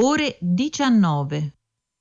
ore 19.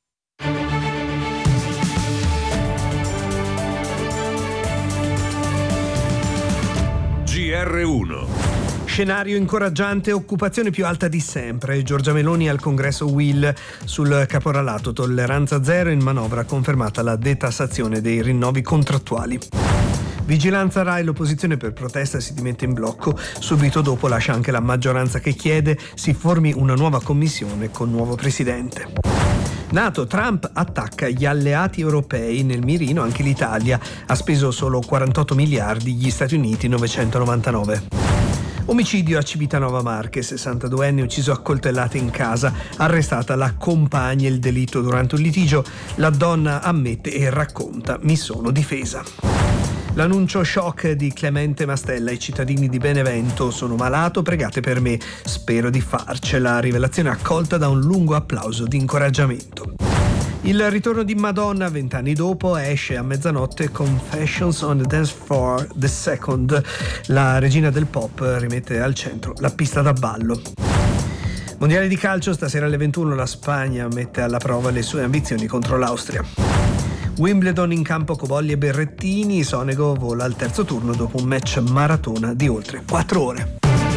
GR1. Scenario incoraggiante, occupazione più alta di sempre. Giorgia Meloni al congresso UIL sul caporalato, tolleranza zero, in manovra confermata la detassazione dei rinnovi contrattuali. Vigilanza Rai, l'opposizione per protesta si dimette in blocco, subito dopo lascia anche la maggioranza che chiede si formi una nuova commissione con nuovo presidente. NATO, Trump attacca gli alleati europei, nel mirino anche l'Italia, ha speso solo 48 miliardi, gli Stati Uniti 999. Omicidio a Civitanova Marche, 62enne ucciso a coltellate in casa, arrestata la compagna, il delitto durante un litigio, la donna ammette e racconta: mi sono difesa. L'annuncio shock di Clemente Mastella ai cittadini di Benevento: sono malato, pregate per me, spero di farcela. Rivelazione accolta da un lungo applauso di incoraggiamento. Il ritorno di Madonna 20 anni dopo, esce a mezzanotte Confessions on the Dance Floor the Second. La regina del pop rimette al centro la pista da ballo. Mondiale di calcio, stasera alle 21 la Spagna mette alla prova le sue ambizioni contro l'Austria. Wimbledon in campo Cobolli e Berrettini, Sonego vola al terzo turno dopo un match maratona di oltre 4 ore.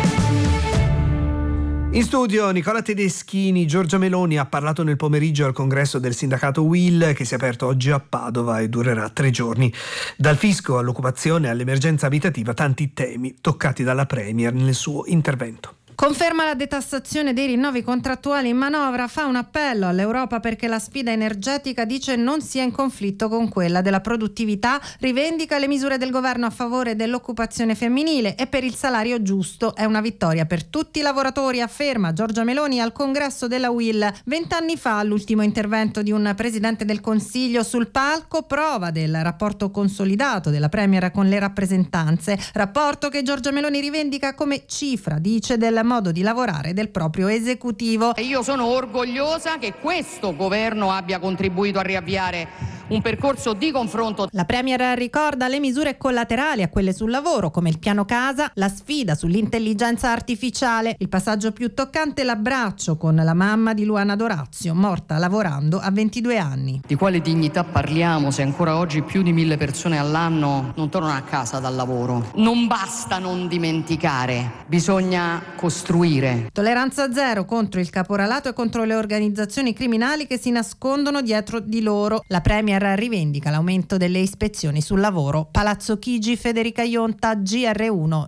In studio Nicola Tedeschini. Giorgia Meloni ha parlato nel pomeriggio al congresso del sindacato UIL, che si è aperto oggi a Padova e durerà 3 giorni. Dal fisco all'occupazione all'emergenza abitativa, tanti temi toccati dalla Premier nel suo intervento. Conferma la detassazione dei rinnovi contrattuali in manovra, fa un appello all'Europa perché la sfida energetica, dice, non sia in conflitto con quella della produttività, rivendica le misure del governo a favore dell'occupazione femminile e per il salario giusto. È una vittoria per tutti i lavoratori, afferma Giorgia Meloni al congresso della UIL. 20 anni fa, l'ultimo intervento di un presidente del Consiglio sul palco, prova del rapporto consolidato della Premier con le rappresentanze, rapporto che Giorgia Meloni rivendica come cifra, dice, del modo di lavorare del proprio esecutivo. Io sono orgogliosa che questo governo abbia contribuito a riavviare un percorso di confronto. La Premier ricorda le misure collaterali a quelle sul lavoro, come il piano casa, la sfida sull'intelligenza artificiale. Il passaggio più toccante, l'abbraccio con la mamma di Luana D'Orazio, morta lavorando a 22 anni. Di quale dignità parliamo se ancora oggi più di 1000 persone all'anno non tornano a casa dal lavoro? Non basta non dimenticare, bisogna costruire. Tolleranza zero contro il caporalato e contro le organizzazioni criminali che si nascondono dietro di loro. La Premier rivendica l'aumento delle ispezioni sul lavoro. Palazzo Chigi, Federica Ionta, GR1.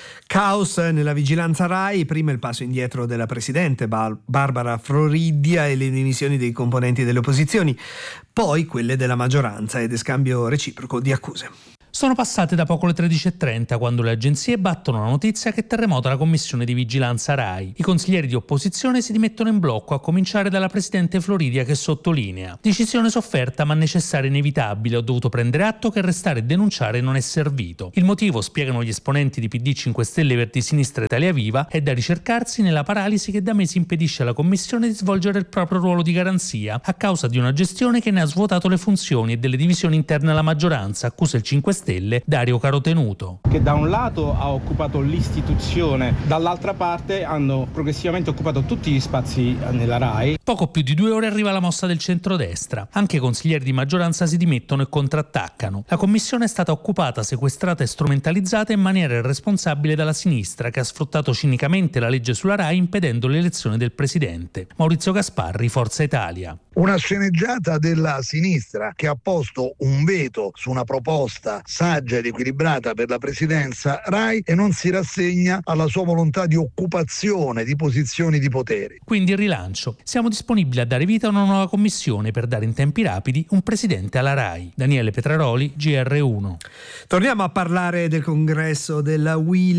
Caos nella vigilanza Rai, prima il passo indietro della presidente Barbara Floridia e le dimissioni dei componenti delle opposizioni, poi quelle della maggioranza ed scambio reciproco di accuse. Sono passate da poco le 13.30 quando le agenzie battono la notizia che terremota la commissione di vigilanza Rai. I consiglieri di opposizione si dimettono in blocco, a cominciare dalla presidente Floridia, che sottolinea: decisione sofferta ma necessaria e inevitabile, ho dovuto prendere atto che arrestare e denunciare non è servito. Il motivo, spiegano gli esponenti di PD, 5 Stelle, Verdi Sinistra e Italia Viva, è da ricercarsi nella paralisi che da mesi impedisce alla commissione di svolgere il proprio ruolo di garanzia, a causa di una gestione che ne ha svuotato le funzioni e delle divisioni interne alla maggioranza, accusa il 5 Stelle Dario Carotenuto. Che da un lato ha occupato l'istituzione, dall'altra parte hanno progressivamente occupato tutti gli spazi nella Rai. Poco più di 2 ore arriva la mossa del centrodestra. Anche i consiglieri di maggioranza si dimettono e contrattaccano. La commissione è stata occupata, sequestrata e strumentalizzata in maniera irresponsabile dalla sinistra, che ha sfruttato cinicamente la legge sulla Rai impedendo l'elezione del presidente. Maurizio Gasparri, Forza Italia. Una sceneggiata della sinistra che ha posto un veto su una proposta saggia ed equilibrata per la presidenza Rai e non si rassegna alla sua volontà di occupazione di posizioni di potere. Quindi il rilancio. Siamo disponibili a dare vita a una nuova commissione per dare in tempi rapidi un presidente alla Rai. Daniele Petraroli, GR1. Torniamo a parlare del congresso della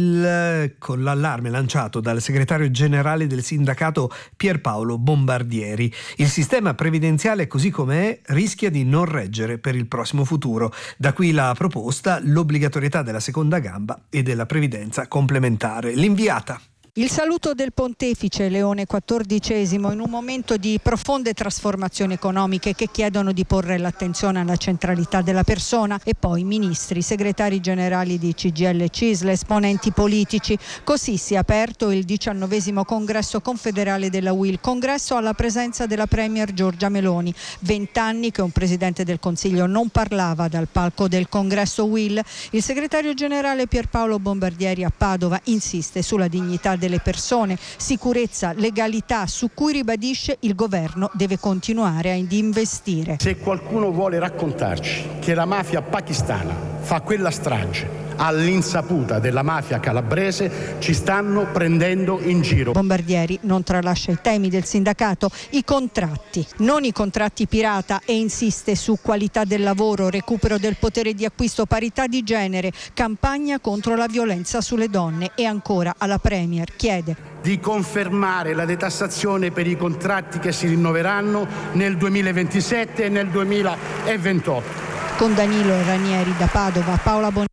UIL con l'allarme lanciato dal segretario generale del sindacato Pierpaolo Bombardieri. Il sistema previdenziale così com'è rischia di non reggere per il prossimo futuro. Da qui la proposta, l'obbligatorietà della seconda gamba e della previdenza complementare. L'inviata. Il saluto del pontefice Leone XIV in un momento di profonde trasformazioni economiche che chiedono di porre l'attenzione alla centralità della persona, e poi ministri, segretari generali di CGIL e CISL, esponenti politici. Così si è aperto il 19° congresso confederale della UIL, congresso alla presenza della premier Giorgia Meloni. 20 anni che un presidente del Consiglio non parlava dal palco del congresso UIL. Il segretario generale Pierpaolo Bombardieri a Padova insiste sulla dignità delle persone, sicurezza, legalità, su cui ribadisce il governo deve continuare a investire. Se qualcuno vuole raccontarci che la mafia pakistana fa quella strage all'insaputa della mafia calabrese, ci stanno prendendo in giro. Bombardieri non tralascia i temi del sindacato, i contratti, non i contratti pirata, e insiste su qualità del lavoro, recupero del potere di acquisto, parità di genere, campagna contro la violenza sulle donne. E ancora alla premier chiede di confermare la detassazione per i contratti che si rinnoveranno nel 2027 e nel 2028. Con Danilo Ranieri da Padova, Paola Bonini.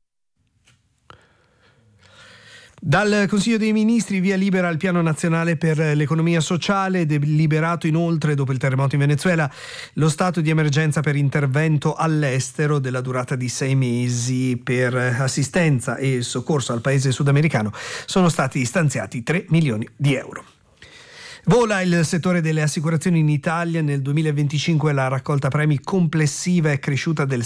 Dal Consiglio dei Ministri via libera al piano nazionale per l'economia sociale, deliberato inoltre dopo il terremoto in Venezuela lo stato di emergenza per intervento all'estero della durata di 6 mesi per assistenza e soccorso al paese sudamericano. Sono stati stanziati 3 milioni di euro. Vola il settore delle assicurazioni in Italia. Nel 2025 la raccolta premi complessiva è cresciuta del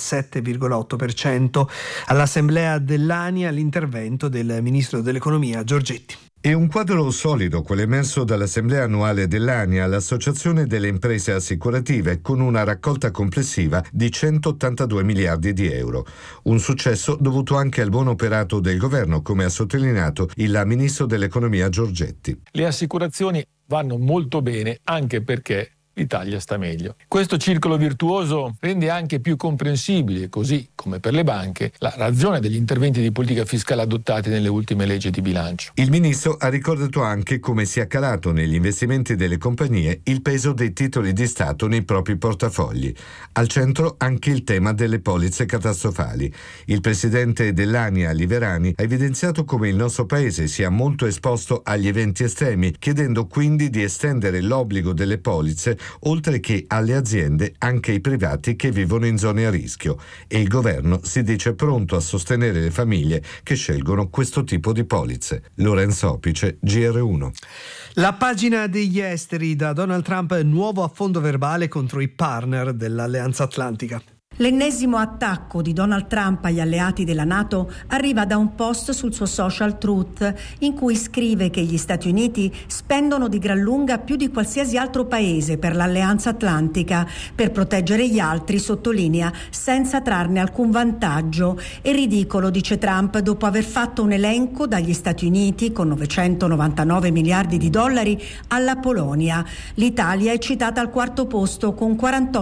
7,8%. All'assemblea dell'ANIA l'intervento del ministro dell'economia Giorgetti. È un quadro solido quello emerso dall'assemblea annuale dell'ANIA, l'Associazione delle Imprese Assicurative, con una raccolta complessiva di 182 miliardi di euro. Un successo dovuto anche al buon operato del governo, come ha sottolineato il ministro dell'economia Giorgetti. Le assicurazioni vanno molto bene anche perché l'Italia sta meglio. Questo circolo virtuoso rende anche più comprensibile, così come per le banche, la ragione degli interventi di politica fiscale adottati nelle ultime leggi di bilancio. Il ministro ha ricordato anche come sia calato negli investimenti delle compagnie il peso dei titoli di Stato nei propri portafogli. Al centro anche il tema delle polizze catastrofali. Il presidente dell'ANIA, Liverani, ha evidenziato come il nostro paese sia molto esposto agli eventi estremi, chiedendo quindi di estendere l'obbligo delle polizze oltre che alle aziende anche ai privati che vivono in zone a rischio, e il governo si dice pronto a sostenere le famiglie che scelgono questo tipo di polizze. Lorenzo Opice, GR1. La pagina degli esteri da Donald Trump, nuovo affondo verbale contro i partner dell'Alleanza Atlantica. L'ennesimo attacco di Donald Trump agli alleati della NATO arriva da un post sul suo social Truth, in cui scrive che gli Stati Uniti spendono di gran lunga più di qualsiasi altro paese per l'Alleanza Atlantica, per proteggere gli altri, sottolinea, senza trarne alcun vantaggio. È ridicolo, dice Trump, dopo aver fatto un elenco dagli Stati Uniti con 999 miliardi di dollari alla Polonia. L'Italia è citata al quarto posto con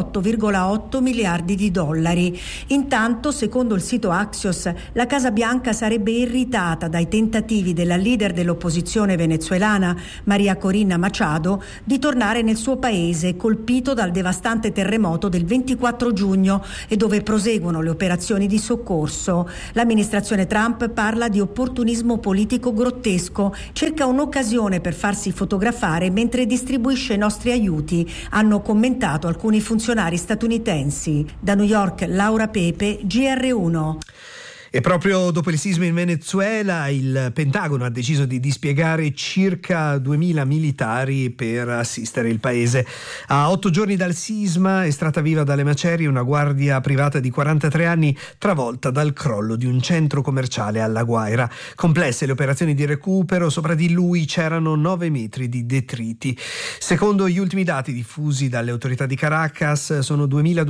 48,8 miliardi di dollari. Intanto, secondo il sito Axios, la Casa Bianca sarebbe irritata dai tentativi della leader dell'opposizione venezuelana, Maria Corina Machado, di tornare nel suo paese colpito dal devastante terremoto del 24 giugno e dove proseguono le operazioni di soccorso. L'amministrazione Trump parla di opportunismo politico grottesco, cerca un'occasione per farsi fotografare mentre distribuisce i nostri aiuti, hanno commentato alcuni funzionari statunitensi. Da New York, Laura Pepe, GR1. E proprio dopo il sisma in Venezuela il Pentagono ha deciso di dispiegare circa 2000 militari per assistere il paese. A 8 giorni dal sisma, estratta viva dalle macerie, una guardia privata di 43 anni travolta dal crollo di un centro commerciale alla Guaira. Complesse le operazioni di recupero, sopra di lui c'erano 9 metri di detriti. Secondo gli ultimi dati diffusi dalle autorità di Caracas, sono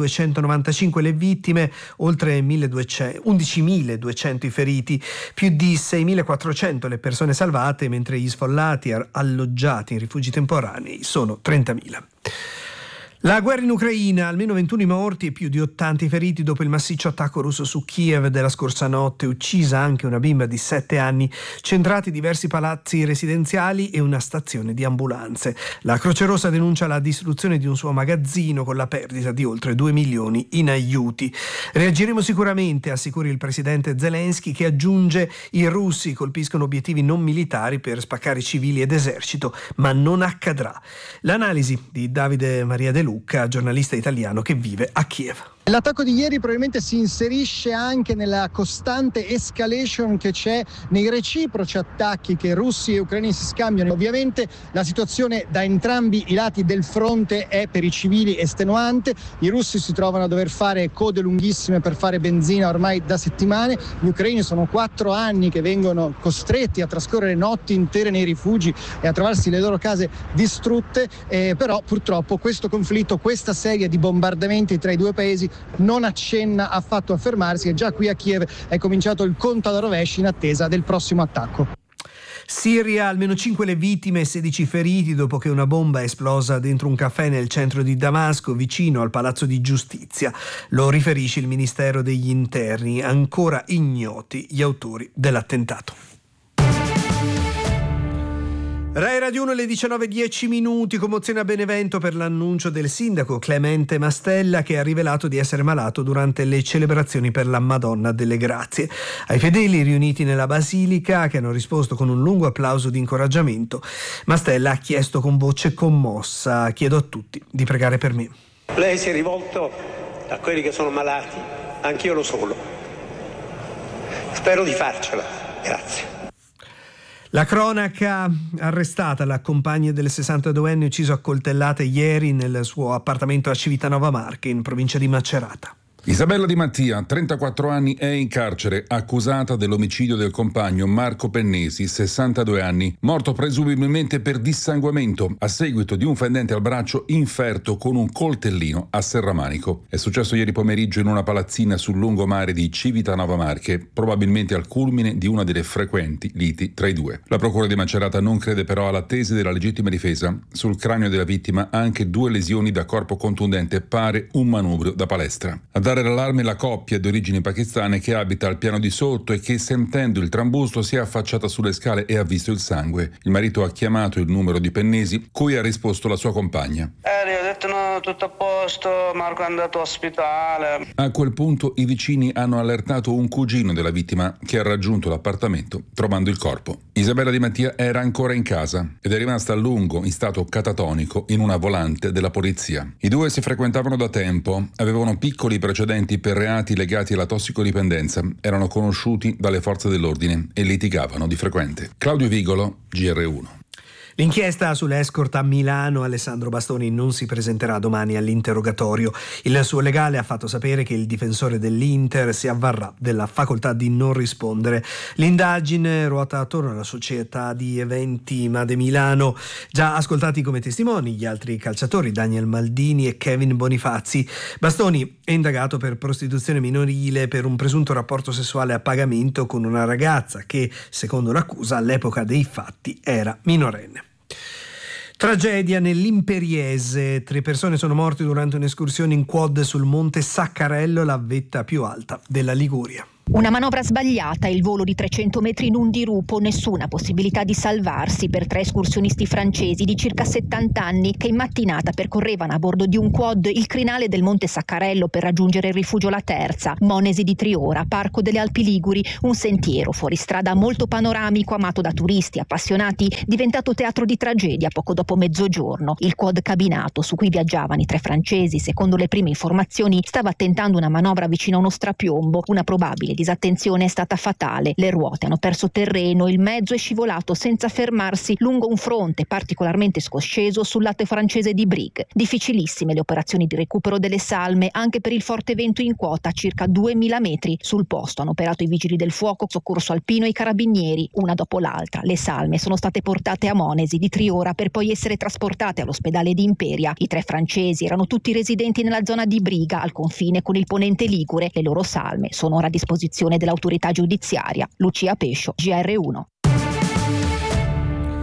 2295 le vittime, oltre 11.200 i feriti, più di 6.400 le persone salvate, mentre gli sfollati alloggiati in rifugi temporanei sono 30.000. La guerra in Ucraina, almeno 21 morti e più di 80 feriti dopo il massiccio attacco russo su Kiev della scorsa notte, uccisa anche una bimba di 7 anni, centrati diversi palazzi residenziali e una stazione di ambulanze. La Croce Rossa denuncia la distruzione di un suo magazzino con la perdita di oltre 2 milioni in aiuti. Reagiremo sicuramente, assicura il presidente Zelensky, che aggiunge: i russi colpiscono obiettivi non militari per spaccare civili ed esercito, ma non accadrà. L'analisi di Davide Maria De Luca, giornalista italiano che vive a Kiev. L'attacco di ieri probabilmente si inserisce anche nella costante escalation che c'è nei reciproci attacchi che russi e ucraini si scambiano. Ovviamente la situazione da entrambi i lati del fronte è per i civili estenuante. I russi si trovano a dover fare code lunghissime per fare benzina ormai da settimane. Gli ucraini sono 4 anni che vengono costretti a trascorrere notti intere nei rifugi e a trovarsi le loro case distrutte, però purtroppo questo conflitto, questa serie di bombardamenti tra i due paesi non accenna affatto a fermarsi, e già qui a Kiev è cominciato il conto alla rovescia in attesa del prossimo attacco. Siria, almeno 5 le vittime e 16 feriti dopo che una bomba è esplosa dentro un caffè nel centro di Damasco, vicino al Palazzo di Giustizia. Lo riferisce il Ministero degli Interni, ancora ignoti gli autori dell'attentato. Rai Radio 1 alle 19:10, commozione a Benevento per l'annuncio del sindaco Clemente Mastella, che ha rivelato di essere malato durante le celebrazioni per la Madonna delle Grazie. Ai fedeli riuniti nella Basilica, che hanno risposto con un lungo applauso di incoraggiamento, Mastella ha chiesto con voce commossa: chiedo a tutti di pregare per me. Lei si è rivolto a quelli che sono malati, anch'io lo sono. Spero di farcela. Grazie. La cronaca: arrestata la compagna del 62enne ucciso a coltellate ieri nel suo appartamento a Civitanova Marche, in provincia di Macerata. Isabella Di Mattia, 34 anni, è in carcere, accusata dell'omicidio del compagno Marco Pennesi, 62 anni, morto presumibilmente per dissanguamento a seguito di un fendente al braccio inferto con un coltellino a Serramanico. È successo ieri pomeriggio in una palazzina sul lungomare di Civitanova Marche, probabilmente al culmine di una delle frequenti liti tra i due. La procura di Macerata non crede però alla tesi della legittima difesa. Sul cranio della vittima anche 2 lesioni da corpo contundente, pare un manubrio da palestra. A dare l'allarme la coppia di origini pakistane che abita al piano di sotto e che, sentendo il trambusto, si è affacciata sulle scale e ha visto il sangue. Il marito ha chiamato il numero di Pennesi, cui ha risposto la sua compagna. Ho detto no, tutto a posto, Marco è andato all'ospedale. A quel punto i vicini hanno allertato un cugino della vittima, che ha raggiunto l'appartamento trovando il corpo. Isabella Di Mattia era ancora in casa ed è rimasta a lungo in stato catatonico in una volante della polizia. I due si frequentavano da tempo, avevano piccoli precedenti per reati legati alla tossicodipendenza, erano conosciuti dalle forze dell'ordine e litigavano di frequente. Claudio Vigolo, GR1. L'inchiesta sull'escort a Milano, Alessandro Bastoni, non si presenterà domani all'interrogatorio. Il suo legale ha fatto sapere che il difensore dell'Inter si avvarrà della facoltà di non rispondere. L'indagine ruota attorno alla società di eventi Made Milano. Già ascoltati come testimoni gli altri calciatori Daniel Maldini e Kevin Bonifazzi. Bastoni è indagato per prostituzione minorile per un presunto rapporto sessuale a pagamento con una ragazza che, secondo l'accusa, all'epoca dei fatti era minorenne. Tragedia nell'Imperiese. 3 persone sono morte durante un'escursione in quad sul monte Saccarello, la vetta più alta della Liguria. Una manovra sbagliata, il volo di 300 metri in un dirupo, nessuna possibilità di salvarsi per 3 escursionisti francesi di circa 70 anni che in mattinata percorrevano a bordo di un quad il crinale del Monte Saccarello per raggiungere il rifugio La Terza, Monesi di Triora, Parco delle Alpi Liguri, un sentiero fuoristrada molto panoramico amato da turisti appassionati, diventato teatro di tragedia poco dopo mezzogiorno. Il quad cabinato su cui viaggiavano i 3 francesi, secondo le prime informazioni, stava tentando una manovra vicino a uno strapiombo, una probabile disattenzione è stata fatale. Le ruote hanno perso terreno, il mezzo è scivolato senza fermarsi lungo un fronte particolarmente scosceso sul lato francese di Brigue. Difficilissime le operazioni di recupero delle salme anche per il forte vento in quota a circa 2000 metri. Sul posto hanno operato i vigili del fuoco, soccorso alpino e i carabinieri. Una dopo l'altra le salme sono state portate a Monesi di Triora per poi essere trasportate all'ospedale di Imperia. I 3 francesi erano tutti residenti nella zona di Briga, al confine con il ponente ligure. Le loro salme sono ora a disposizione dell'autorità giudiziaria. Lucia Pescio, GR1.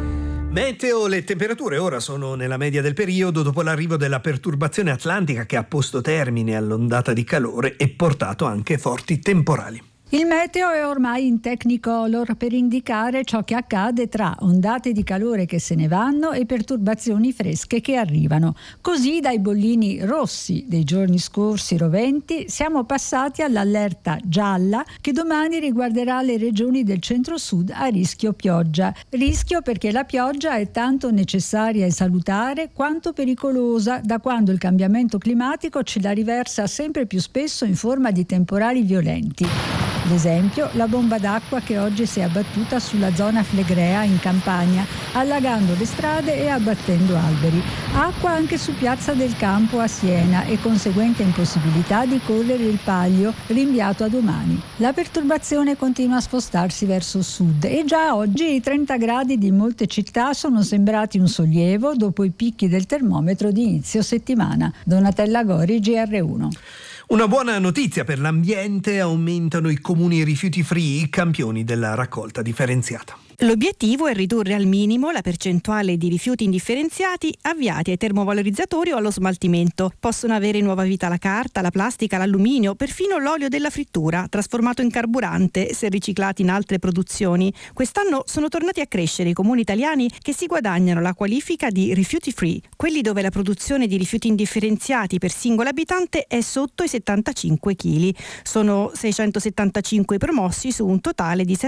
Meteo, le temperature ora sono nella media del periodo dopo l'arrivo della perturbazione atlantica che ha posto termine all'ondata di calore e portato anche forti temporali. Il meteo è ormai in Technicolor per indicare ciò che accade tra ondate di calore che se ne vanno e perturbazioni fresche che arrivano. Così dai bollini rossi dei giorni scorsi roventi siamo passati all'allerta gialla che domani riguarderà le regioni del centro-sud a rischio pioggia. Rischio perché la pioggia è tanto necessaria e salutare quanto pericolosa da quando il cambiamento climatico ce la riversa sempre più spesso in forma di temporali violenti. Ad esempio, la bomba d'acqua che oggi si è abbattuta sulla zona Flegrea in Campania, allagando le strade e abbattendo alberi. Acqua anche su Piazza del Campo a Siena e conseguente impossibilità di correre il Paglio, rinviato a domani. La perturbazione continua a spostarsi verso sud e già oggi i 30 gradi di molte città sono sembrati un sollievo dopo i picchi del termometro di inizio settimana. Donatella Gori, GR1. Una buona notizia per l'ambiente: aumentano i comuni rifiuti free, campioni della raccolta differenziata. L'obiettivo è ridurre al minimo la percentuale di rifiuti indifferenziati avviati ai termovalorizzatori o allo smaltimento. Possono avere nuova vita la carta, la plastica, l'alluminio, perfino l'olio della frittura, trasformato in carburante se riciclati in altre produzioni. Quest'anno sono tornati a crescere i comuni italiani che si guadagnano la qualifica di rifiuti free, quelli dove la produzione di rifiuti indifferenziati per singolo abitante è sotto i 75 kg. Sono 675 promossi su un totale di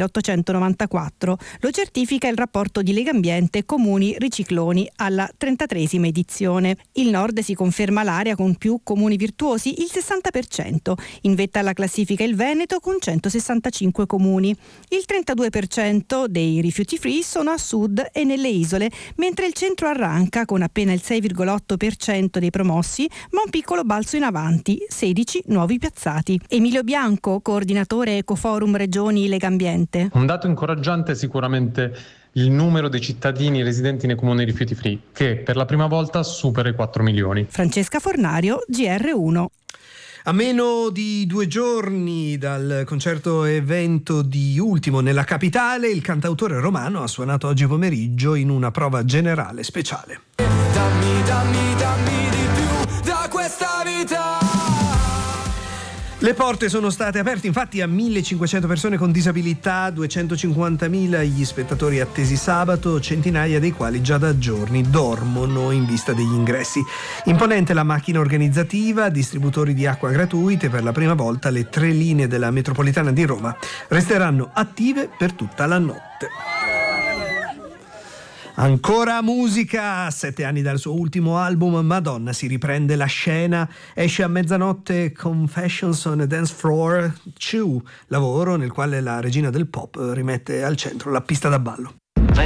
7.894. Lo certifica il rapporto di Legambiente Comuni Ricicloni alla 33esima edizione. Il Nord si conferma l'area con più comuni virtuosi, il 60%. In vetta alla classifica il Veneto con 165 comuni. Il 32% dei rifiuti free sono a sud e nelle isole, mentre il centro arranca con appena il 6,8% dei promossi, ma un piccolo balzo in avanti, 16 nuovi piazzati. Emilio Bianco, coordinatore Ecoforum Regioni Legambiente. Un dato incoraggiante è sicuramente il numero dei cittadini residenti nei comuni rifiuti free, che per la prima volta supera i 4 milioni. Francesca Fornario, GR1. A meno di 2 giorni dal concerto evento di Ultimo nella capitale, il cantautore romano ha suonato oggi pomeriggio in una prova generale speciale. Dammi di più da questa vita. Le porte sono state aperte infatti a 1.500 persone con disabilità, 250.000 gli spettatori attesi sabato, centinaia dei quali già da giorni dormono in vista degli ingressi. Imponente la macchina organizzativa, distributori di acqua gratuite, per la prima volta le 3 linee della metropolitana di Roma resteranno attive per tutta la notte. Ancora musica, 7 anni dal suo ultimo album Madonna si riprende la scena, esce a mezzanotte Confessions on a Dance Floor 2, lavoro nel quale la regina del pop rimette al centro la pista da ballo.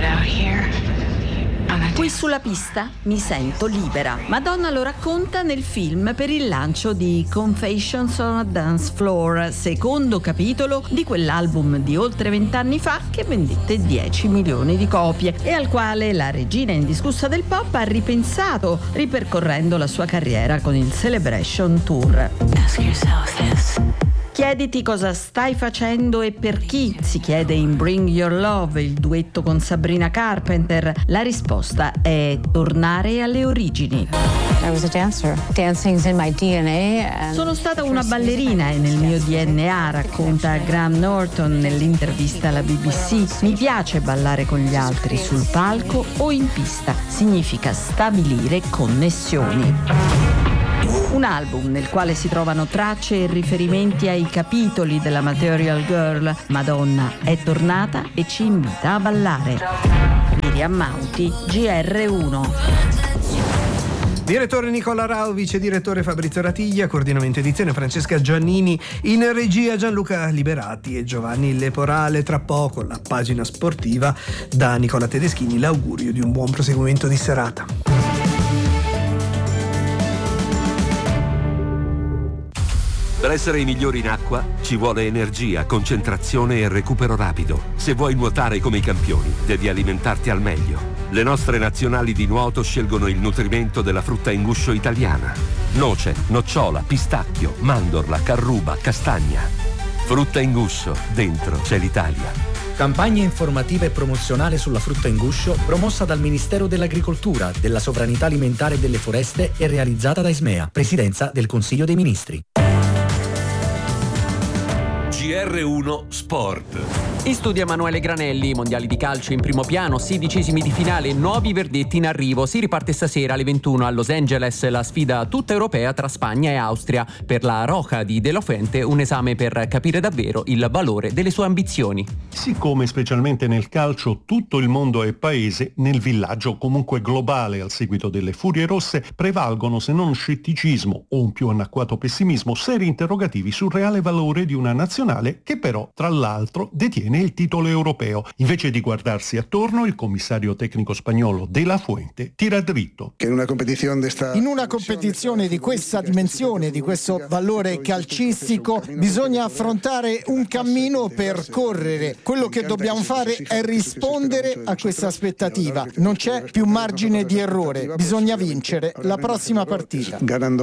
Qui sulla pista mi sento libera. Madonna lo racconta nel film per il lancio di Confessions on a Dance Floor, secondo capitolo di quell'album di oltre 20 anni fa che vendette 10 milioni di copie e al quale la regina indiscussa del pop ha ripensato ripercorrendo la sua carriera con il Celebration Tour. Ask yourself this. Chiediti cosa stai facendo e per chi, si chiede in Bring Your Love, il duetto con Sabrina Carpenter. La risposta è tornare alle origini. I was a dancer. Dancing's in my DNA. Sono stata una ballerina, è nel mio DNA, racconta Graham Norton nell'intervista alla BBC. Mi piace ballare con gli altri, sul palco o in pista. Significa stabilire connessioni. Un album nel quale si trovano tracce e riferimenti ai capitoli della Material Girl. Madonna è tornata e ci invita a ballare. Miriam Mauti, GR1. Direttore Nicola Rao, vice direttore Fabrizio Ratiglia, coordinamento edizione Francesca Giannini, in regia Gianluca Liberati e Giovanni Leporale. Tra poco la pagina sportiva, da Nicola Tedeschini l'augurio di un buon proseguimento di serata. Per essere i migliori in acqua ci vuole energia, concentrazione e recupero rapido. Se vuoi nuotare come i campioni, devi alimentarti al meglio. Le nostre nazionali di nuoto scelgono il nutrimento della frutta in guscio italiana. Noce, nocciola, pistacchio, mandorla, carruba, castagna. Frutta in guscio, dentro c'è l'Italia. Campagna informativa e promozionale sulla frutta in guscio promossa dal Ministero dell'Agricoltura, della Sovranità Alimentare e delle Foreste e realizzata da Ismea, Presidenza del Consiglio dei Ministri. GR1 Sport. In studio Emanuele Granelli, mondiali di calcio in primo piano, 16esimi di finale, nuovi verdetti in arrivo. Si riparte stasera alle 21 a Los Angeles la sfida tutta europea tra Spagna e Austria. Per la Roja di De La Fuente un esame per capire davvero il valore delle sue ambizioni. Siccome specialmente nel calcio tutto il mondo è paese, nel villaggio comunque globale al seguito delle Furie Rosse prevalgono, se non scetticismo o un più anacquato pessimismo, seri interrogativi sul reale valore di una nazionale che però, tra l'altro, detiene il titolo europeo. Invece di guardarsi attorno, il commissario tecnico spagnolo De La Fuente tira dritto. In una competizione di questa dimensione, di questo valore calcistico, bisogna affrontare un cammino per correre. Quello che dobbiamo fare è rispondere a questa aspettativa. Non c'è più margine di errore, bisogna vincere la prossima partita.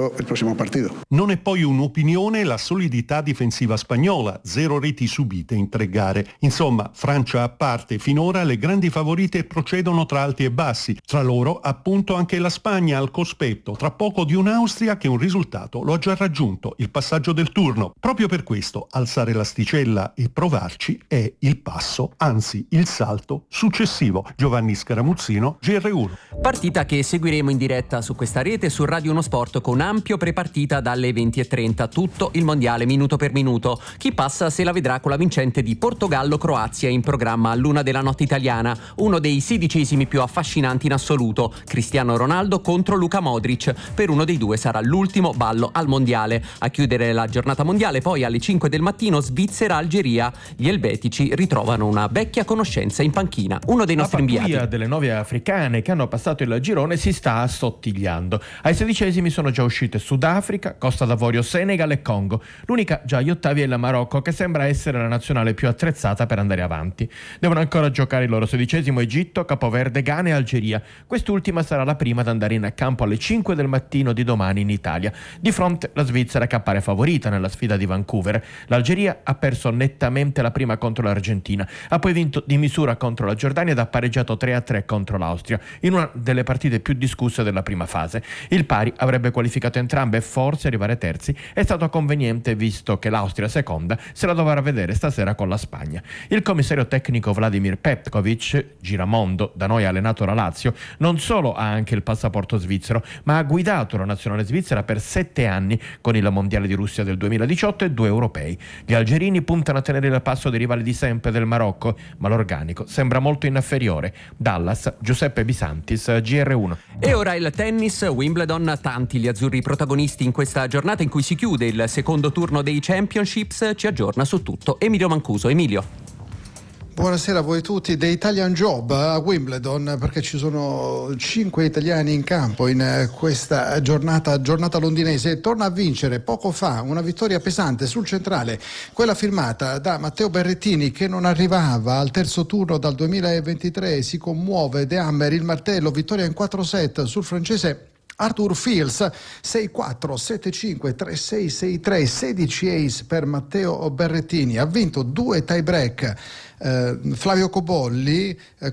Non è poi un'opinione la solidità difensiva spagnola, 0 reti subite in 3 gare. Insomma, Francia a parte, finora le grandi favorite procedono tra alti e bassi. Tra loro, appunto, anche la Spagna al cospetto, tra poco di un'Austria che un risultato lo ha già raggiunto, il passaggio del turno. Proprio per questo, alzare l'asticella e provarci è il passo, anzi il salto successivo. Giovanni Scaramuzzino, GR1. Partita che seguiremo in diretta su questa rete su Radio 1 Sport con ampio prepartita dalle 20:30. Tutto il mondiale minuto per minuto. Chi passa se la vedrà con la vincente di Portogallo-Croazia in programma all'1 della notte italiana, uno dei 16esimi più affascinanti in assoluto, Cristiano Ronaldo contro Luka Modric. Per uno dei due sarà l'ultimo ballo al mondiale. A chiudere la giornata mondiale poi alle 5 del mattino Svizzera-Algeria. Gli elvetici ritrovano una vecchia conoscenza in panchina, uno dei nostri inviati. La pattuglia delle 9 africane che hanno passato il girone si sta assottigliando. Ai 16esimi sono già uscite Sudafrica, Costa d'Avorio, Senegal e Congo. L'unica già agli ottavi è il Marocco, che sembra essere la nazionale più attrezzata per andare avanti. Devono ancora giocare il loro 16esimo Egitto, Capoverde, Ghana e Algeria. Quest'ultima sarà la prima ad andare in campo alle 5 del mattino di domani in Italia. Di fronte la Svizzera, che appare favorita nella sfida di Vancouver. L'Algeria ha perso nettamente la prima contro l'Argentina, ha poi vinto di misura contro la Giordania ed ha pareggiato 3-3 contro l'Austria, in una delle partite più discusse della prima fase. Il pari avrebbe qualificato entrambe e forse arrivare terzi è stato conveniente, visto che l'Austria seconda se la dovrà vedere stasera con la Spagna. Il commissario tecnico Vladimir Petkovic, giramondo, da noi allenato la Lazio, non solo ha anche il passaporto svizzero, ma ha guidato la nazionale svizzera per 7 anni con il mondiale di Russia del 2018 e 2 europei. Gli algerini puntano a tenere il passo dei rivali di sempre del Marocco, ma l'organico sembra molto inferiore. Dallas, Giuseppe Bisantis, GR1. E ora il tennis, Wimbledon, tanti gli azzurri protagonisti in questa giornata in cui si chiude il secondo turno dei Championships. Ci aggiorna su tutto Emilio Mancuso. Emilio. Buonasera a voi tutti. The Italian Job a Wimbledon, perché ci sono 5 italiani in campo in questa giornata londinese. Torna a vincere poco fa una vittoria pesante sul centrale, quella firmata da Matteo Berrettini, che non arrivava al terzo turno dal 2023. Si commuove De Hammer, il martello, vittoria in 4 set sul francese Arthur Fils, 6-4, 7-5, 3-6, 6-3, 16 ace per Matteo Berrettini. Ha vinto 2 tie break. Flavio Cobolli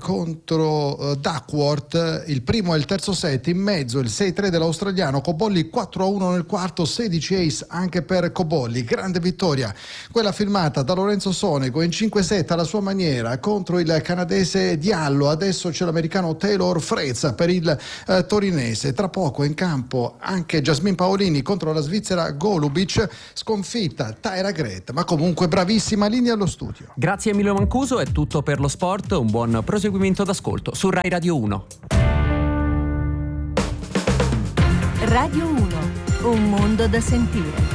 contro Duckworth, il primo e il terzo set, in mezzo il 6-3 dell'australiano. Cobolli 4-1 nel quarto, 16 ace anche per Cobolli. Grande vittoria quella firmata da Lorenzo Sonego in 5 set alla sua maniera contro il canadese Diallo. Adesso c'è l'americano Taylor Fritz per il torinese. Tra poco in campo anche Jasmine Paolini contro la svizzera Golubic, sconfitta Tyra Grett, ma comunque bravissima linea allo studio. Grazie Emilio Mancuso. È tutto per lo sport, un buon proseguimento d'ascolto su Rai Radio 1. Radio 1, un mondo da sentire.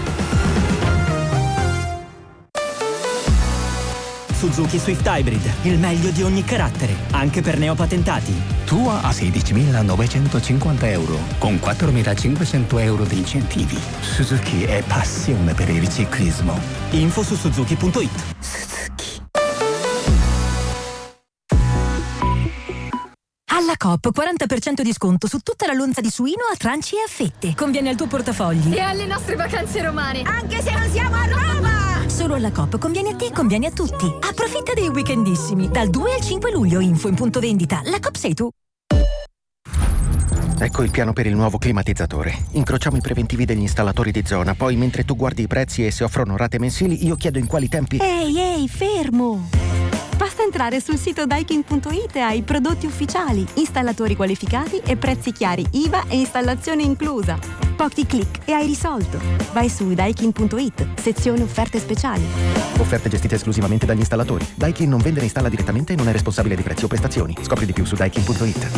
Suzuki Swift Hybrid, il meglio di ogni carattere, anche per neopatentati. Tua a 16.950 euro, con 4.500 euro di incentivi. Suzuki è passione per il ciclismo. Info su suzuki.it. Alla Coop 40% di sconto su tutta la lonza di suino a tranci e a fette. Conviene al tuo portafogli e alle nostre vacanze romane. Anche se non siamo a Roma! Solo alla Coop conviene a te e conviene a tutti. Approfitta dei weekendissimi. Dal 2 al 5 luglio, info in punto vendita. La Coop sei tu. Ecco il piano per il nuovo climatizzatore. Incrociamo i preventivi degli installatori di zona, poi mentre tu guardi i prezzi e se offrono rate mensili, io chiedo in quali tempi... Ehi, fermo! Basta entrare sul sito daikin.it e hai prodotti ufficiali, installatori qualificati e prezzi chiari, IVA e installazione inclusa. Pochi click e hai risolto. Vai su daikin.it, sezione offerte speciali. Offerte gestite esclusivamente dagli installatori. Daikin non vende né installa direttamente e non è responsabile di prezzi o prestazioni. Scopri di più su daikin.it.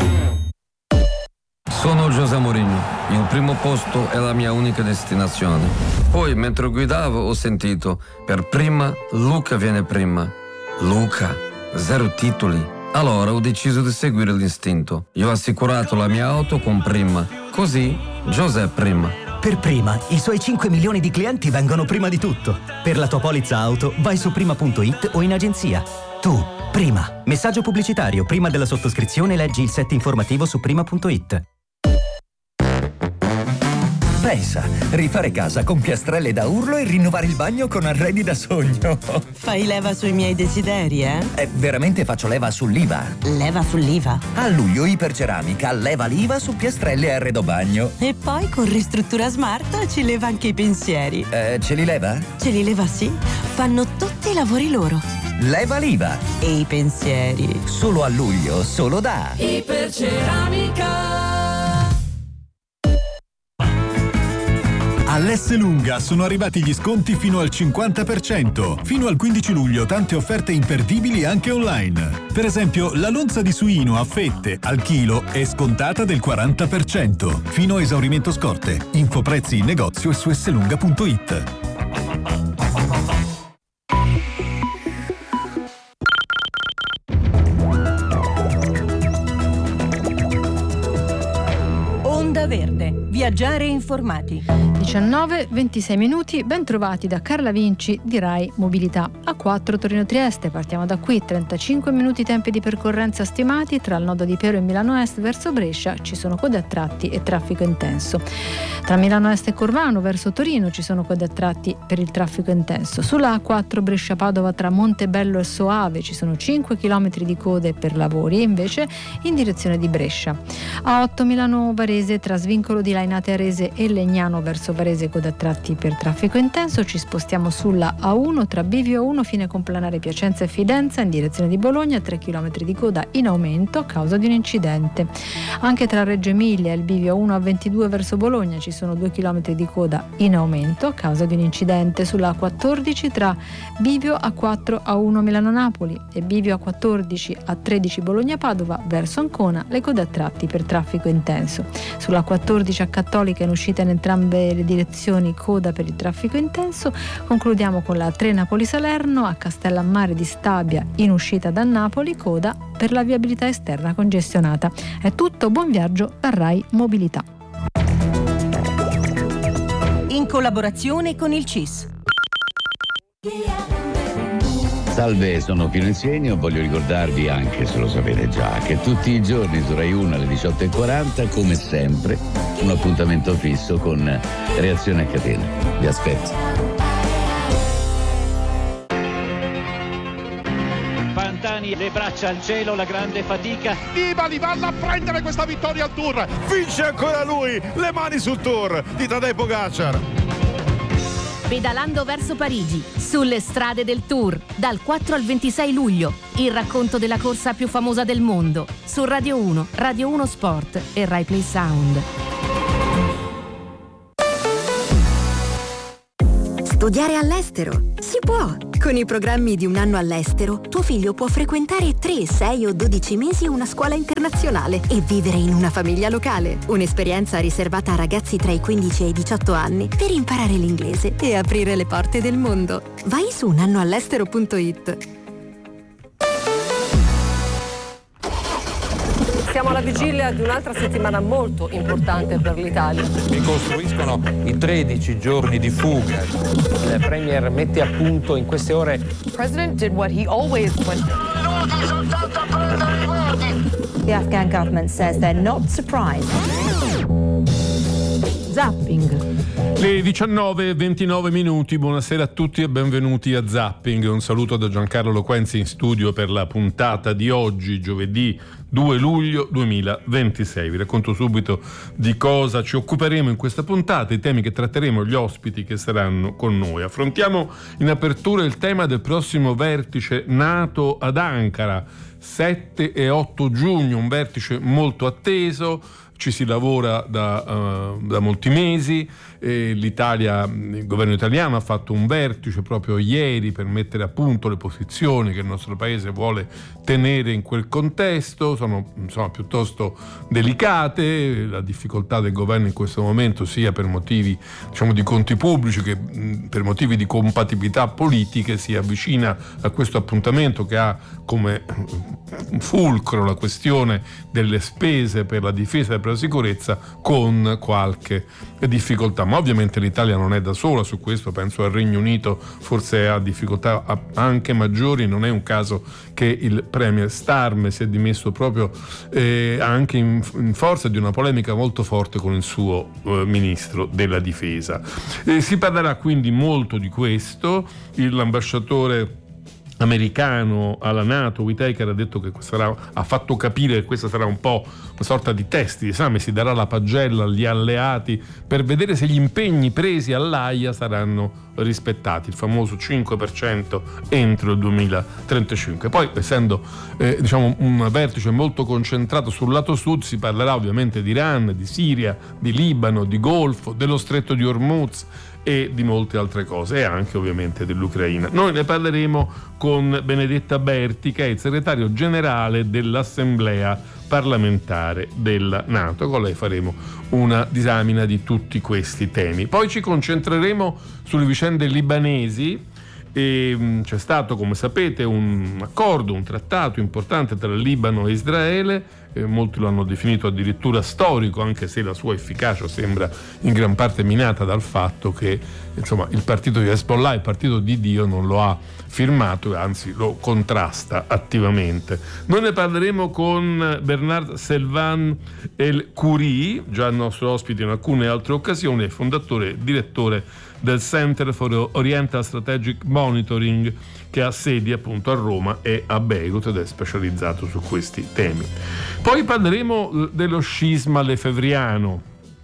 Sono José Mourinho. Il primo posto è la mia unica destinazione. Poi, mentre guidavo, ho sentito: per prima, Luca viene prima. Luca, 0 titoli. Allora ho deciso di seguire l'istinto. Io ho assicurato la mia auto con Prima. Così, José prima. Per Prima, i suoi 5 milioni di clienti vengono prima di tutto. Per la tua polizza auto, vai su prima.it o in agenzia. Tu, Prima. Messaggio pubblicitario. Prima della sottoscrizione leggi il set informativo su prima.it. Pensa, rifare casa con piastrelle da urlo e rinnovare il bagno con arredi da sogno. Fai leva sui miei desideri, eh? Veramente faccio leva sull'IVA. Leva sull'IVA? A luglio Iperceramica leva l'IVA su piastrelle e arredo bagno. E poi con Ristruttura Smart ci leva anche i pensieri. Ce li leva? Ce li leva, sì. Fanno tutti i lavori loro. Leva l'IVA. E i pensieri. Solo a luglio, solo da Iperceramica. All'Esselunga sono arrivati gli sconti fino al 50%. Fino al 15 luglio tante offerte imperdibili anche online. Per esempio, la lonza di suino a fette al chilo è scontata del 40%. Fino a esaurimento scorte. Info prezzi in negozio e su esselunga.it. Onda Verde. Viaggiare informati. 19:26 minuti, ben trovati da Carla Vinci di Rai Mobilità. A4 Torino-Trieste, partiamo da qui, 35 minuti tempi di percorrenza stimati. Tra il nodo di Pero e Milano Est verso Brescia ci sono code a tratti e traffico intenso. Tra Milano Est e Corvano verso Torino ci sono code a tratti per il traffico intenso. Sulla A4 Brescia-Padova tra Montebello e Soave ci sono 5 km di code per lavori, invece in direzione di Brescia. A8 Milano-Varese tra Svincolo di Lainate Arese e Legnano verso Varese, code a tratti per traffico intenso. Ci spostiamo sulla A1 tra Bivio 1 fine complanare Piacenza e Fidenza in direzione di Bologna, 3 km di coda in aumento a causa di un incidente. Anche tra Reggio Emilia e il Bivio 1 a 22 verso Bologna ci sono 2 km di coda in aumento a causa di un incidente. Sulla A14 tra Bivio A4 A1 Milano-Napoli e Bivio A14 A13 Bologna-Padova verso Ancona, le code a tratti per traffico intenso. Sulla A14 a Cattolica in uscita in entrambe le direzioni, coda per il traffico intenso. Concludiamo con la A3 Napoli-Salerno, a Castellammare di Stabia in uscita da Napoli, coda per la viabilità esterna congestionata. È tutto, buon viaggio da Rai Mobilità. In collaborazione con il CIS. Salve, sono Pino Insegno. Voglio ricordarvi, anche se lo sapete già, che tutti i giorni su Rai 1 alle 18:40, come sempre, un appuntamento fisso con Reazione a Catena. Vi aspetto. Pantani, le braccia al cielo, la grande fatica. Nibali va a prendere questa vittoria al Tour. Vince ancora lui. Le mani sul Tour di Tadej Pogačar. Pedalando verso Parigi, sulle strade del Tour, dal 4 al 26 luglio, il racconto della corsa più famosa del mondo, su Radio 1, Radio 1 Sport e Rai Play Sound. Studiare all'estero? Si può! Con i programmi di un anno all'estero, tuo figlio può frequentare 3, 6 o 12 mesi una scuola internazionale e vivere in una famiglia locale. Un'esperienza riservata a ragazzi tra i 15 e i 18 anni per imparare l'inglese e aprire le porte del mondo. Vai su unannoall'estero.it. Siamo alla vigilia di un'altra settimana molto importante per l'Italia. Ricostruiscono i 13 giorni di fuga. Il Premier mette a punto in queste ore. The President did what he always went. The Afghan government says they're not surprised. Zapping. Le 19:29 minuti, buonasera a tutti e benvenuti a Zapping. Un saluto da Giancarlo Loquenzi in studio per la puntata di oggi, giovedì 2 luglio 2026. Vi racconto subito di cosa ci occuperemo in questa puntata, i temi che tratteremo, gli ospiti che saranno con noi. Affrontiamo in apertura il tema del prossimo vertice NATO ad Ankara, 7 e 8 giugno, un vertice molto atteso. Ci si lavora da molti mesi, il governo italiano ha fatto un vertice proprio ieri per mettere a punto le posizioni che il nostro paese vuole tenere in quel contesto. Sono piuttosto delicate, la difficoltà del governo in questo momento sia per motivi di conti pubblici che per motivi di compatibilità politiche si avvicina a questo appuntamento che ha come fulcro la questione delle spese per la difesa e per la sicurezza, con qualche difficoltà. Ma ovviamente l'Italia non è da sola su questo, penso al Regno Unito forse ha difficoltà anche maggiori. Non è un caso che il premier Starmer si è dimesso proprio anche in forza di una polemica molto forte con il suo ministro della difesa. Si parlerà quindi molto di questo. L'ambasciatore americano alla NATO, Whitaker, ha detto che ha fatto capire che questa sarà un po' una sorta di test di esame, si darà la pagella agli alleati per vedere se gli impegni presi all'Aia saranno rispettati, il famoso 5% entro il 2035. Poi, essendo un vertice molto concentrato sul lato sud, si parlerà ovviamente di Iran, di Siria, di Libano, di Golfo, dello stretto di Hormuz e di molte altre cose, e anche ovviamente dell'Ucraina. Noi ne parleremo con Benedetta Berti, che è il segretario generale dell'Assemblea parlamentare della NATO. Con lei faremo una disamina di tutti questi temi. Poi ci concentreremo sulle vicende libanesi. E c'è stato, come sapete, un accordo, un trattato importante tra Libano e Israele. Molti lo hanno definito addirittura storico, anche se la sua efficacia sembra in gran parte minata dal fatto che il partito di Hezbollah, il partito di Dio, non lo ha firmato e anzi lo contrasta attivamente. Noi ne parleremo con Bernard Selvan El Khoury, già il nostro ospite in alcune altre occasioni, è fondatore e direttore del Center for Oriental Strategic Monitoring, che ha sedi appunto a Roma e a Beirut ed è specializzato su questi temi. Poi parleremo dello scisma lefebvriano.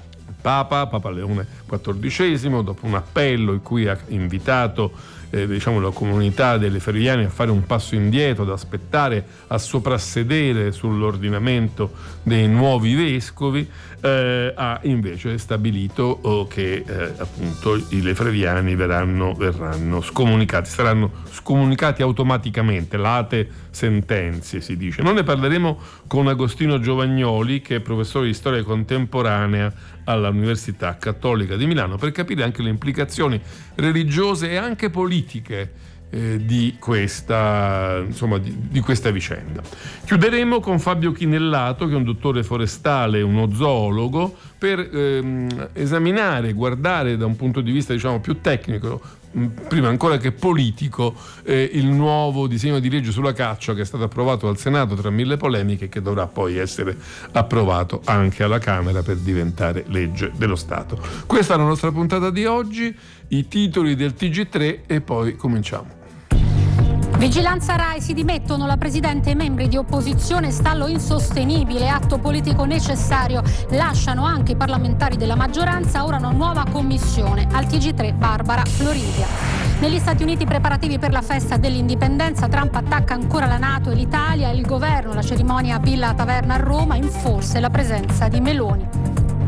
Papa Leone XIV, dopo un appello in cui ha invitato la comunità dei lefebvriani a fare un passo indietro, ad aspettare, a soprassedere sull'ordinamento dei nuovi vescovi, ha invece stabilito che appunto i lefebvriani verranno scomunicati, saranno scomunicati automaticamente, late sentenze si dice. Noi ne parleremo con Agostino Giovagnoli, che è professore di storia contemporanea all'Università Cattolica di Milano, per capire anche le implicazioni religiose e anche politiche di questa vicenda. Chiuderemo con Fabio Chinellato, che è un dottore forestale, uno zoologo, per esaminare, guardare da un punto di vista più tecnico, prima ancora che politico, il nuovo disegno di legge sulla caccia che è stato approvato al Senato tra mille polemiche, che dovrà poi essere approvato anche alla Camera per diventare legge dello Stato. Questa è la nostra puntata di oggi, i titoli del TG3 e poi cominciamo. Vigilanza Rai, si dimettono la Presidente e i membri di opposizione, stallo insostenibile, atto politico necessario, lasciano anche i parlamentari della maggioranza, ora una nuova commissione. Al TG3 Barbara Floridia. Negli Stati Uniti preparativi per la festa dell'indipendenza, Trump attacca ancora la NATO e l'Italia e il governo, la cerimonia a Villa Taverna a Roma, in forse la presenza di Meloni.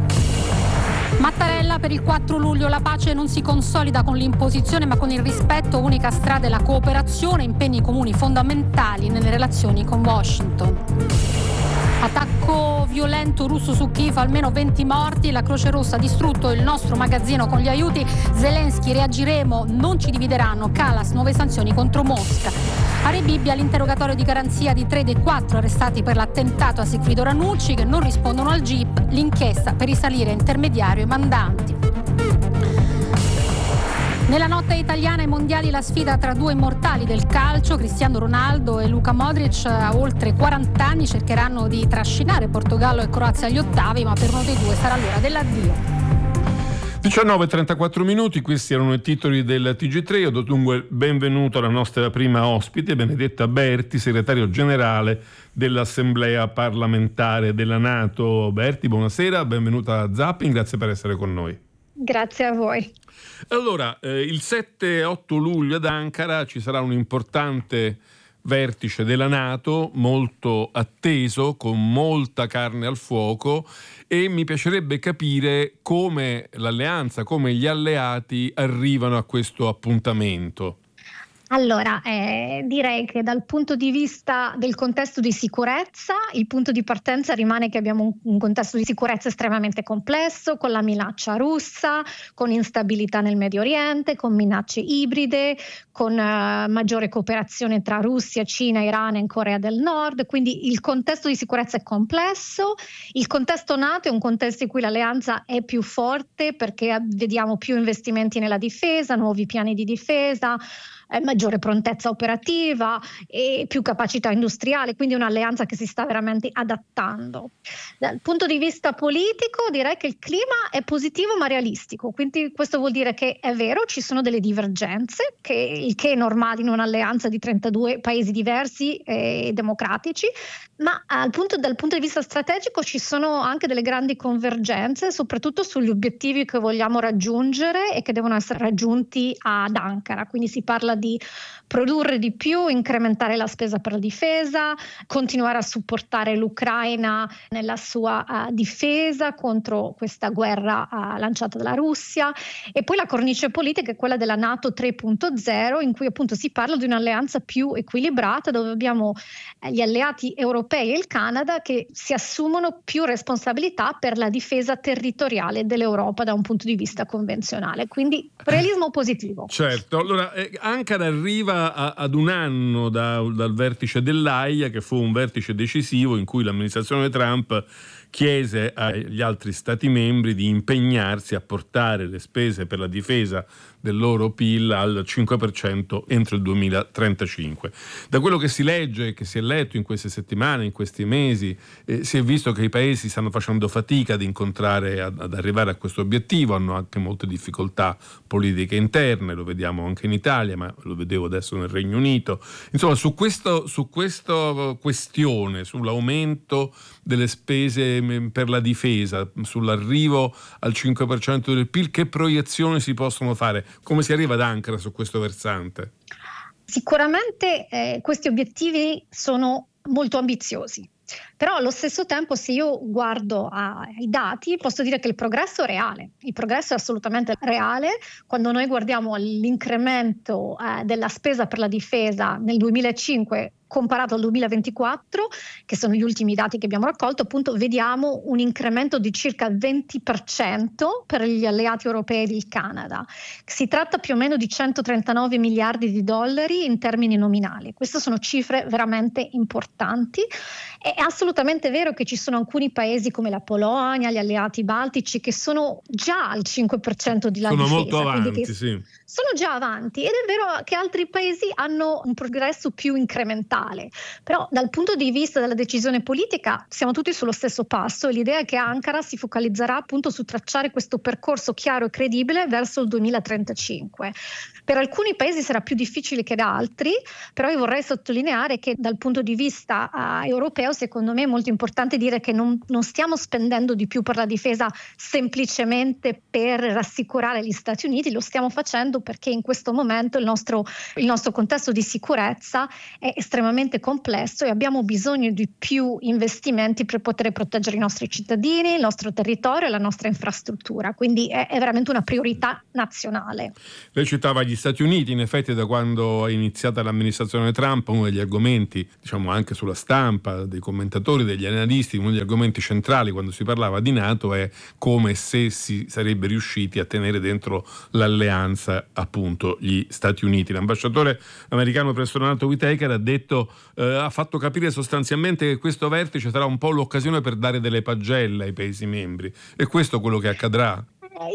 Mattarella, per il 4 luglio la pace non si consolida con l'imposizione ma con il rispetto, unica strada è la cooperazione, impegni comuni fondamentali nelle relazioni con Washington. Attacco violento russo su Kiev, almeno 20 morti, la Croce Rossa ha distrutto il nostro magazzino con gli aiuti, Zelensky, reagiremo, non ci divideranno, Kallas, nuove sanzioni contro Mosca. A Rebibbia l'interrogatorio di garanzia di 3 dei 4 arrestati per l'attentato a Sigfrido Ranucci, che non rispondono al GIP, l'inchiesta per risalire intermediario e mandanti. Nella notte italiana ai mondiali la sfida tra due immortali del calcio, Cristiano Ronaldo e Luka Modric, a oltre 40 anni cercheranno di trascinare Portogallo e Croazia agli ottavi, ma per uno dei due sarà l'ora dell'addio. 19:34 minuti, questi erano i titoli del TG3. Io do dunque benvenuto alla nostra prima ospite, Benedetta Berti, segretario generale dell'Assemblea parlamentare della NATO. Berti, buonasera, benvenuta a Zapping, grazie per essere con noi. Grazie a voi. Allora, il 7-8 luglio ad Ankara ci sarà un importante vertice della NATO, molto atteso, con molta carne al fuoco, e mi piacerebbe capire come l'alleanza, come gli alleati arrivano a questo appuntamento. Allora, direi che dal punto di vista del contesto di sicurezza, il punto di partenza rimane che abbiamo un contesto di sicurezza estremamente complesso, con la minaccia russa, con instabilità nel Medio Oriente, con minacce ibride, con maggiore cooperazione tra Russia, Cina, Iran e Corea del Nord. Quindi il contesto di sicurezza è complesso. Il contesto NATO è un contesto in cui l'alleanza è più forte perché vediamo più investimenti nella difesa, nuovi piani di difesa, maggiore prontezza operativa e più capacità industriale, quindi un'alleanza che si sta veramente adattando. Dal punto di vista politico direi che il clima è positivo ma realistico, quindi questo vuol dire che è vero, ci sono delle divergenze, il che è normale in un'alleanza di 32 paesi diversi e democratici, ma dal punto di vista strategico ci sono anche delle grandi convergenze, soprattutto sugli obiettivi che vogliamo raggiungere e che devono essere raggiunti ad Ankara. Quindi si parla di produrre di più, incrementare la spesa per la difesa, continuare a supportare l'Ucraina nella sua difesa contro questa guerra lanciata dalla Russia, e poi la cornice politica è quella della NATO 3.0, in cui appunto si parla di un'alleanza più equilibrata, dove abbiamo gli alleati europei e il Canada che si assumono più responsabilità per la difesa territoriale dell'Europa da un punto di vista convenzionale, quindi realismo positivo. Certo, allora Ankara arriva ad un anno dal vertice dell'Aia, che fu un vertice decisivo in cui l'amministrazione Trump chiese agli altri stati membri di impegnarsi a portare le spese per la difesa del loro PIL al 5% entro il 2035. Da quello che si legge e che si è letto in queste settimane, in questi mesi, si è visto che i paesi stanno facendo fatica ad incontrare, ad arrivare a questo obiettivo, hanno anche molte difficoltà politiche interne, lo vediamo anche in Italia, ma lo vedevo adesso nel Regno Unito. Insomma, su questa questione, sull'aumento delle spese per la difesa, sull'arrivo al 5% del PIL, che proiezioni si possono fare? Come si arriva ad Ankara su questo versante? Sicuramente questi obiettivi sono molto ambiziosi, però allo stesso tempo, se io guardo ai dati, posso dire che il progresso è reale, il progresso è assolutamente reale. Quando noi guardiamo l'incremento della spesa per la difesa nel 2005 comparato al 2024, che sono gli ultimi dati che abbiamo raccolto, appunto vediamo un incremento di circa 20% per gli alleati europei ed il Canada. Si tratta più o meno di 139 miliardi di dollari in termini nominali. Queste sono cifre veramente importanti. È assolutamente vero che ci sono alcuni paesi come la Polonia, gli alleati baltici, che sono già al 5% di la difesa. Sono molto avanti, sì. Sono già avanti, ed è vero che altri paesi hanno un progresso più incrementale, però dal punto di vista della decisione politica siamo tutti sullo stesso passo, e l'idea è che Ankara si focalizzerà appunto su tracciare questo percorso chiaro e credibile verso il 2035. Per alcuni paesi sarà più difficile che da altri, però io vorrei sottolineare che dal punto di vista europeo, secondo me è molto importante dire che non stiamo spendendo di più per la difesa semplicemente per rassicurare gli Stati Uniti, lo stiamo facendo perché in questo momento il nostro contesto di sicurezza è estremamente complesso e abbiamo bisogno di più investimenti per poter proteggere i nostri cittadini, il nostro territorio e la nostra infrastruttura, quindi è veramente una priorità nazionale. Lei citava gli Stati Uniti, in effetti da quando è iniziata l'amministrazione Trump uno degli argomenti, diciamo anche sulla stampa, dei commentatori, degli analisti, uno degli argomenti centrali quando si parlava di NATO è come se si sarebbe riusciti a tenere dentro l'alleanza appunto gli Stati Uniti. L'ambasciatore americano presso la NATO Whitaker ha fatto capire sostanzialmente che questo vertice sarà un po' l'occasione per dare delle pagelle ai paesi membri, e questo è quello che accadrà.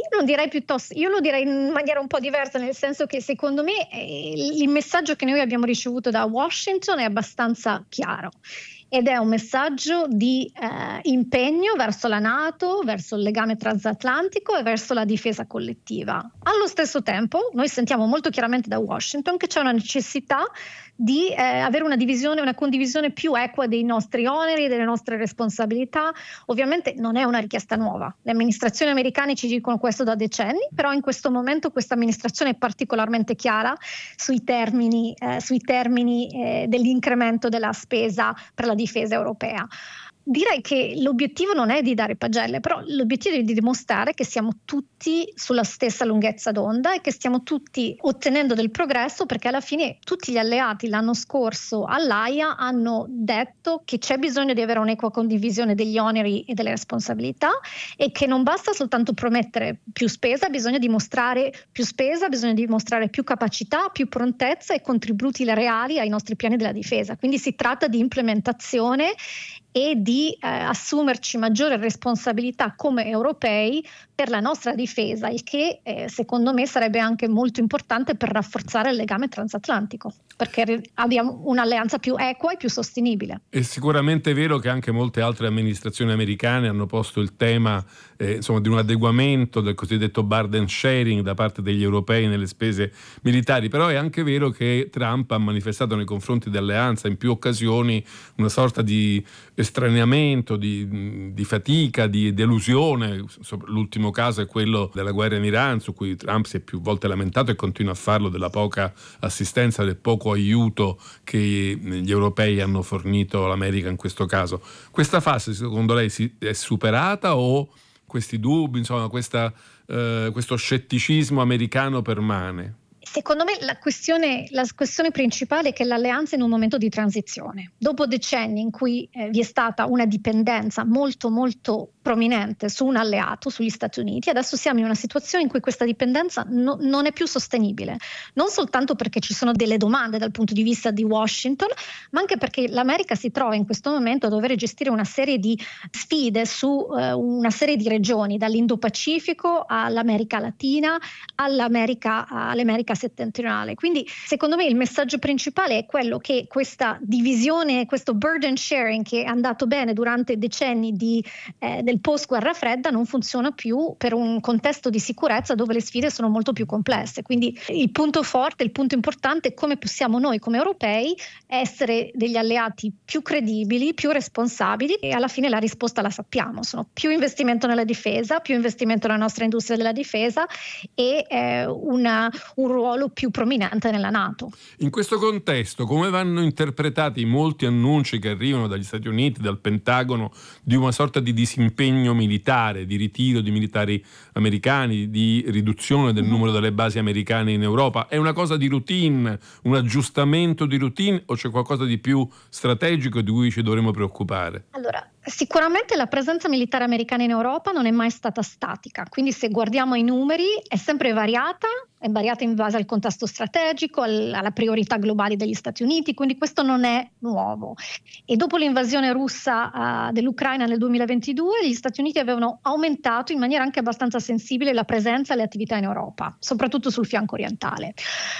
Io lo direi in maniera un po' diversa, nel senso che secondo me il messaggio che noi abbiamo ricevuto da Washington è abbastanza chiaro. ed è un messaggio di impegno verso la NATO, verso il legame transatlantico e verso la difesa collettiva. Allo stesso tempo noi sentiamo molto chiaramente da Washington che c'è una necessità di avere una condivisione più equa dei nostri oneri e delle nostre responsabilità. Ovviamente non è una richiesta nuova, le amministrazioni americane ci dicono questo da decenni, però in questo momento questa amministrazione è particolarmente chiara sui termini dell'incremento della spesa per la difesa europea. Direi che l'obiettivo non è di dare pagelle, però l'obiettivo è di dimostrare che siamo tutti sulla stessa lunghezza d'onda e che stiamo tutti ottenendo del progresso, perché alla fine tutti gli alleati l'anno scorso all'AIA hanno detto che c'è bisogno di avere un'equa condivisione degli oneri e delle responsabilità e che non basta soltanto promettere più spesa, bisogna dimostrare più spesa, bisogna dimostrare più capacità, più prontezza e contributi reali ai nostri piani della difesa. Quindi si tratta di implementazione e di assumerci maggiore responsabilità come europei per la nostra difesa, il che secondo me sarebbe anche molto importante per rafforzare il legame transatlantico, perché abbiamo un'alleanza più equa e più sostenibile. È sicuramente vero che anche molte altre amministrazioni americane hanno posto il tema di un adeguamento del cosiddetto burden sharing da parte degli europei nelle spese militari, però è anche vero che Trump ha manifestato nei confronti dell'alleanza in più occasioni una sorta di estraneamento, di fatica, di delusione. L'ultimo caso è quello della guerra in Iran, su cui Trump si è più volte lamentato e continua a farlo, della poca assistenza, del poco aiuto che gli europei hanno fornito all'America in questo caso. Questa fase secondo lei è superata o questi dubbi, questo scetticismo americano permane? Secondo me la questione principale è che l'alleanza è in un momento di transizione. Dopo decenni in cui vi è stata una dipendenza molto molto prominente su un alleato, sugli Stati Uniti, adesso siamo in una situazione in cui questa dipendenza non è più sostenibile, non soltanto perché ci sono delle domande dal punto di vista di Washington, ma anche perché l'America si trova in questo momento a dover gestire una serie di sfide su una serie di regioni, dall'Indo-Pacifico all'America Latina, all'America settentrionale. Quindi secondo me il messaggio principale è quello che questa divisione, questo burden sharing che è andato bene durante decenni del post guerra fredda non funziona più per un contesto di sicurezza dove le sfide sono molto più complesse. Quindi il punto forte, il punto importante è come possiamo noi come europei essere degli alleati più credibili, più responsabili, e alla fine la risposta la sappiamo, sono più investimento nella difesa, più investimento nella nostra industria della difesa e un ruolo più prominente nella NATO. In questo contesto come vanno interpretati i molti annunci che arrivano dagli Stati Uniti, dal Pentagono, di una sorta di disimpegno militare, di ritiro di militari americani, di riduzione del numero delle basi americane in Europa? È una cosa di routine, un aggiustamento di routine, o c'è qualcosa di più strategico di cui ci dovremmo preoccupare? Allora, sicuramente la presenza militare americana in Europa non è mai stata statica, quindi se guardiamo i numeri è sempre variata in base al contesto strategico, alla priorità globali degli Stati Uniti, quindi questo non è nuovo. E dopo l'invasione russa dell'Ucraina nel 2022, gli Stati Uniti avevano aumentato in maniera anche abbastanza sensibile la presenza e le attività in Europa, soprattutto sul fianco orientale.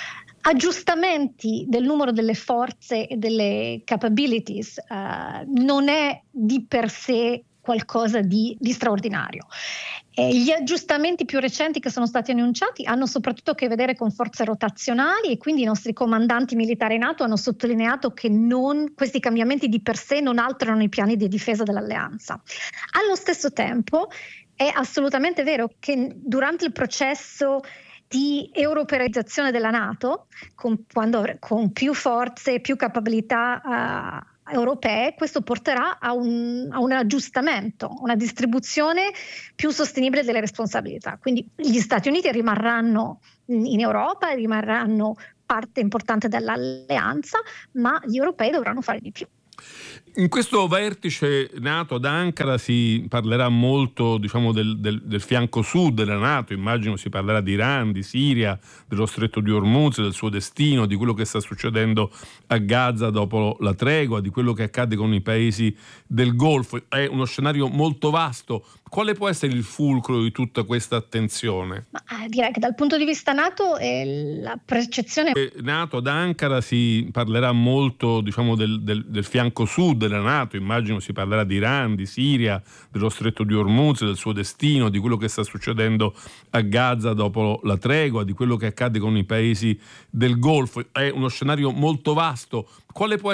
Aggiustamenti del numero delle forze e delle capabilities non è di per sé qualcosa di straordinario. Gli aggiustamenti più recenti che sono stati annunciati hanno soprattutto a che vedere con forze rotazionali, e quindi i nostri comandanti militari NATO hanno sottolineato che questi cambiamenti di per sé non alterano i piani di difesa dell'alleanza. Allo stesso tempo è assolutamente vero che durante il processo di europeizzazione della NATO, con più forze, più capabilità europee, questo porterà a un aggiustamento, una distribuzione più sostenibile delle responsabilità. Quindi gli Stati Uniti rimarranno in Europa, rimarranno parte importante dell'alleanza, ma gli europei dovranno fare di più. In questo vertice NATO ad Ankara si parlerà molto, del fianco sud della NATO. Immagino si parlerà di Iran, di Siria, dello stretto di Hormuz, del suo destino, di quello che sta succedendo a Gaza dopo la tregua, di quello che accade con i paesi del Golfo. È uno scenario molto vasto. Quale può essere il fulcro di tutta questa attenzione? Direi che dal punto di vista NATO la percezione NATO ad Ankara si parlerà molto, del fianco sud della NATO, immagino si parlerà di Iran, di Siria, dello stretto di Hormuz, del suo destino, di quello che sta succedendo a Gaza dopo la tregua, di quello che accade con i paesi del Golfo. È uno scenario molto vasto. Quale può